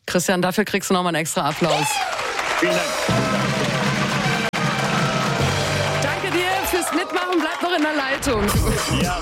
Christian, dafür kriegst du nochmal einen extra Applaus. Vielen Dank. Danke dir fürs Mitmachen. Bleib noch in der Leitung. Ja.